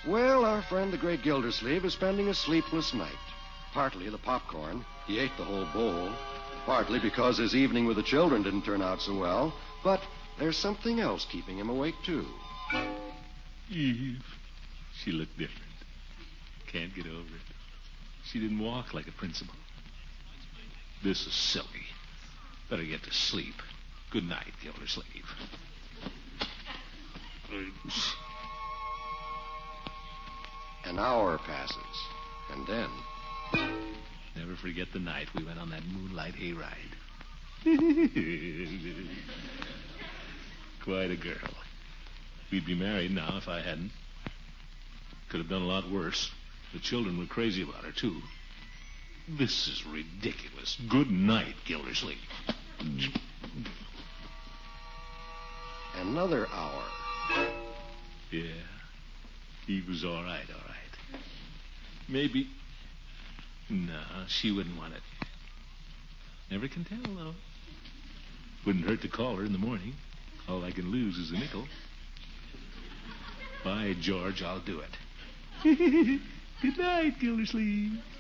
Well, our friend the great Gildersleeve is spending a sleepless night. Partly the popcorn. He ate the whole bowl. Partly because his evening with the children didn't turn out so well. But there's something else keeping him awake, too. Eve. She looked different. Can't get over it. She didn't walk like a principal. This is silly. Better get to sleep. Good night, Gildersleeve. An hour passes, and then... Never forget the night we went on that moonlight hayride. Quite a girl. We'd be married now if I hadn't. Could have done a lot worse. The children were crazy about her, too. This is ridiculous. Good night, Gildersleeve. Another hour. Yeah. He was all right. Maybe... No, she wouldn't want it. Never can tell, though. Wouldn't hurt to call her in the morning. All I can lose is a nickel. By George, I'll do it. Good night, Gildersleeve.